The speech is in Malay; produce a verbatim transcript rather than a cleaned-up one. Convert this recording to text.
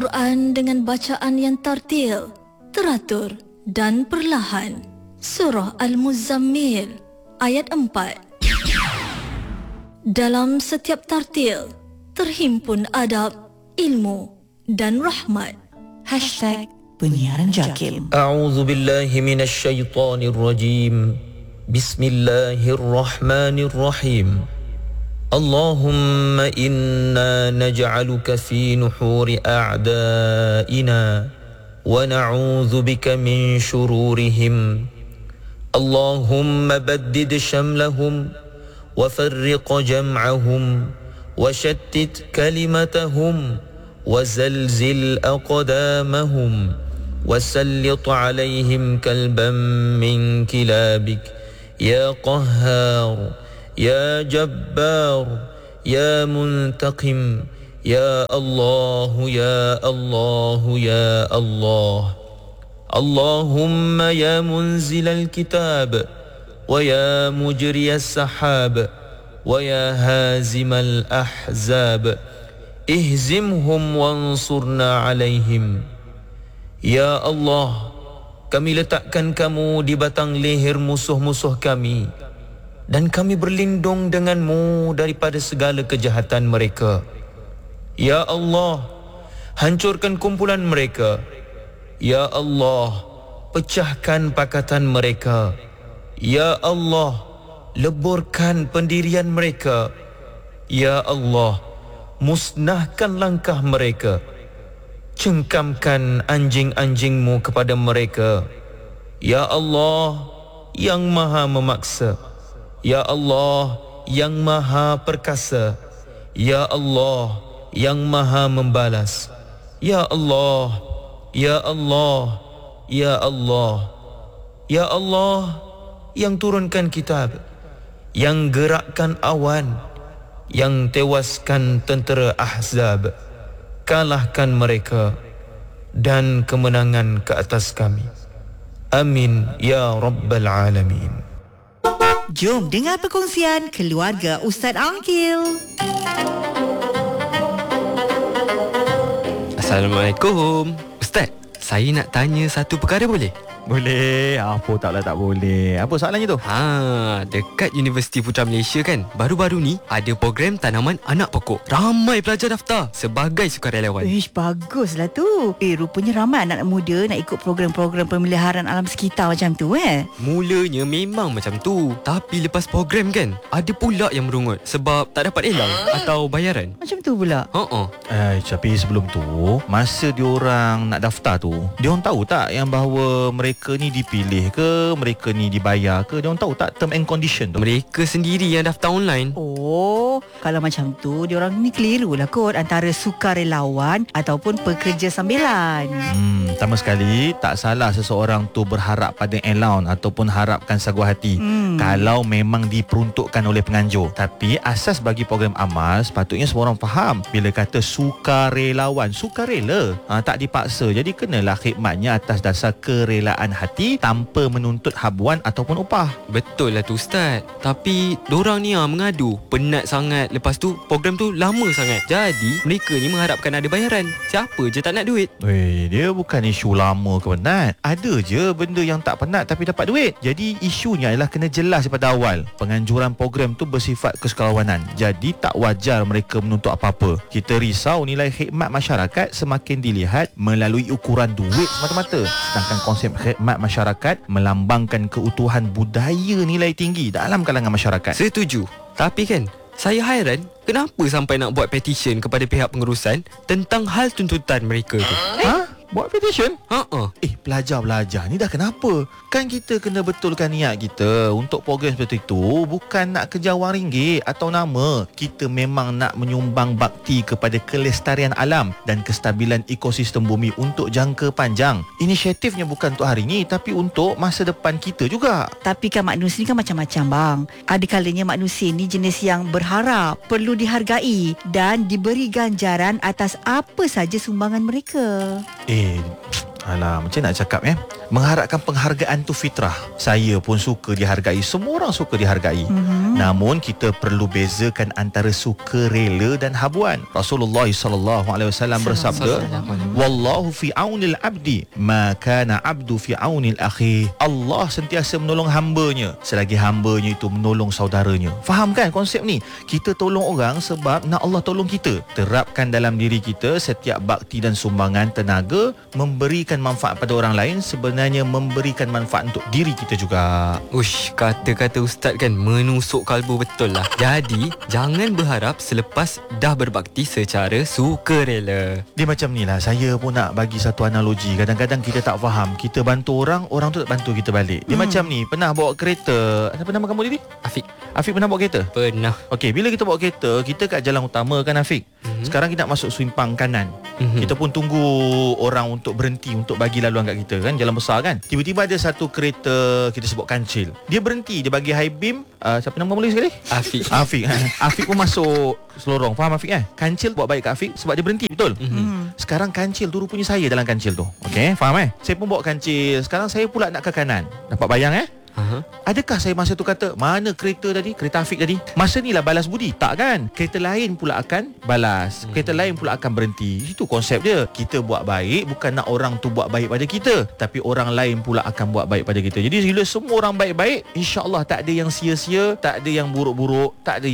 Quran dengan bacaan yang tartil, teratur dan perlahan. Surah Al-Muzammil ayat empat. Dalam setiap tartil terhimpun adab, ilmu dan rahmat. Hashtag Penyiaran Jakim. A'udzu billahi minasy syaithanir rajim. Bismillahirrahmanirrahim. Allahumma inna naj'aluka fi nuhuri a'da'ina wa na'udzu bika min shururihim. Allahumma baddid shamlahum wa farriq jam'ahum wa shattit kalimatahum wa zalzil aqdamahum wa sallit alayhim kalban min kilabik ya qahhar ya jabbar ya muntaqim ya Allah ya Allah ya Allah. Allahumma ya munzilal kitab wa ya mujriyas sahab wa ya hazimal ahzab ihzimhum wansurna alaihim. Ya Allah, kami letakkan kamu di batang leher musuh-musuh kami dan kami berlindung denganmu daripada segala kejahatan mereka. Ya Allah, hancurkan kumpulan mereka. Ya Allah, pecahkan pakatan mereka. Ya Allah, leburkan pendirian mereka. Ya Allah, musnahkan langkah mereka. Cengkamkan anjing-anjingmu kepada mereka. Ya Allah, yang maha memaksa. Ya Allah, yang maha perkasa. Ya Allah, yang maha membalas. Ya Allah, Ya Allah, Ya Allah, Ya Allah, yang turunkan kitab, yang gerakkan awan, yang tewaskan tentera Ahzab. Kalahkan mereka dan kemenangan ke atas kami. Amin ya Rabbal Alamin. Jom dengar perkongsian keluarga Ustaz Aqil. Assalamualaikum. Ustaz, saya nak tanya satu perkara boleh? Boleh. Apa taklah tak boleh. Apa soalannya tu? Ha, dekat Universiti Putra Malaysia kan, baru-baru ni ada program tanaman anak pokok. Ramai pelajar daftar sebagai sukarelawan. Ish, baguslah tu. Eh, rupanya ramai anak muda nak ikut program-program pemeliharaan alam sekitar macam tu eh. Mulanya memang macam tu, tapi lepas program kan, ada pula yang merungut sebab tak dapat elang atau bayaran. Macam tu pula. Ha-ha. Eh, tapi sebelum tu, masa diorang nak daftar tu, diorang tahu tak yang bahawa mereka ni dipilih ke, mereka ni dibayar ke? Diorang tahu tak term and condition tu? Mereka sendiri yang daftar online. Oh, kalau macam tu diorang ni keliru lah kot antara sukarelawan ataupun pekerja sambilan. Hmm, pertama sekali, tak salah seseorang tu berharap pada allowance ataupun harapkan saguah hati hmm. kalau memang diperuntukkan oleh penganjur. Tapi asas bagi program amal, sepatutnya semua orang faham bila kata sukarelawan, sukarela, ha, tak dipaksa. Jadi kenalah khidmatnya atas dasar kerelaan hati tanpa menuntut habuan ataupun upah. Betul lah tu Ustaz. Tapi dorang ni ah mengadu penat sangat. Lepas tu program tu lama sangat. Jadi mereka ni mengharapkan ada bayaran. Siapa je tak nak duit? Weh, dia bukan isu lama ke penat. Ada je benda yang tak penat tapi dapat duit. Jadi isunya adalah kena jelas daripada awal. Penganjuran program tu bersifat kesukarelawanan. Jadi tak wajar mereka menuntut apa-apa. Kita risau nilai khidmat masyarakat semakin dilihat melalui ukuran duit semata-mata. Sedangkan konsep khidmat masyarakat melambangkan keutuhan budaya nilai tinggi dalam kalangan masyarakat. Setuju. Tapi kan, saya hairan kenapa sampai nak buat petition kepada pihak pengurusan tentang hal tuntutan mereka tu. Ha? Buat petition? Ha-ha. Eh, pelajar-pelajar ni dah kenapa? Kan kita kena betulkan niat kita untuk program seperti itu. Bukan nak kejar wang ringgit atau nama. Kita memang nak menyumbang bakti kepada kelestarian alam dan kestabilan ekosistem bumi untuk jangka panjang. Inisiatifnya bukan untuk hari ini, tapi untuk masa depan kita juga. Tapi kan manusia ni kan macam-macam bang. Ada kalanya manusia ni jenis yang berharap, perlu dihargai dan diberi ganjaran atas apa saja sumbangan mereka. Eh, alah, macam nak cakap eh. Mengharapkan penghargaan tu fitrah. Saya pun suka dihargai, semua orang suka dihargai. Mm-hmm. Namun kita perlu bezakan antara suka rela dan habuan. Rasulullah sallallahu alaihi wasallam bersabda, "Wallahu fi aunil abdi ma kana abdu fi aunil akhi." Allah sentiasa menolong hamba-Nya selagi hamba-Nya itu menolong saudaranya. Faham kan konsep ni? Kita tolong orang sebab nak Allah tolong kita. Terapkan dalam diri kita setiap bakti dan sumbangan tenaga memberikan manfaat pada orang lain sebenarnya memberikan manfaat untuk diri kita juga. Ush, kata-kata ustaz kan menusuk kalbu betul lah. Jadi, jangan berharap selepas dah berbakti secara sukarela. Dia macam ni lah, saya pun nak bagi satu analogi. Kadang-kadang kita tak faham, kita bantu orang, orang tu tak bantu kita balik. Dia hmm. macam ni, pernah bawa kereta. Apa nama kamu tadi? Afiq. Afiq pernah bawa kereta? Pernah. Okey, bila kita bawa kereta, kita kat jalan utama kan Afiq. Mm-hmm. Sekarang kita nak masuk swimpang kanan. Mm-hmm. Kita pun tunggu orang untuk berhenti untuk bagi laluan kat kita kan, jalan besar kan. Tiba-tiba ada satu kereta kita sebut kancil. Dia berhenti, dia bagi high beam. Uh, siapa nama mula sekali? Afiq. Afiq. Afiq pun masuk selorong. Faham Afiq kan? Kancil buat baik kat Afiq sebab dia berhenti, betul? Mm-hmm. Sekarang kancil tu rupanya saya dalam kancil tu. Okey, faham eh? Saya pun bawa kancil. Sekarang saya pula nak ke kanan. Dapat bayang eh? Uh-huh. Adakah saya masa tu kata mana kereta tadi, kereta Afiq tadi, masa ni lah balas budi? Tak kan? Kereta lain pula akan balas, kereta lain pula akan berhenti. Itu konsep dia. Kita buat baik bukan nak orang tu buat baik pada kita, tapi orang lain pula akan buat baik pada kita. Jadi bila semua orang baik-baik, insya-Allah tak ada yang sia-sia, tak ada yang buruk-buruk, tak ada